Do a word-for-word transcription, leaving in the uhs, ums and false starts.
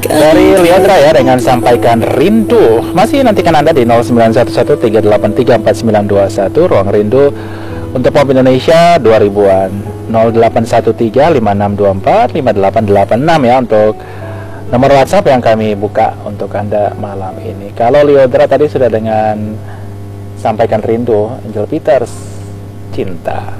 Dari Liodra ya dengan sampaikan rindu. Masih nantikan Anda di nol sembilan satu satu tiga delapan tiga empat sembilan dua satu ruang rindu untuk Pop Indonesia dua ribuan. nol delapan satu tiga lima enam dua empat lima delapan delapan enam ya untuk nomor WhatsApp yang kami buka untuk Anda malam ini. Kalau Liodra tadi sudah dengan sampaikan rindu, Angel Peters, cinta.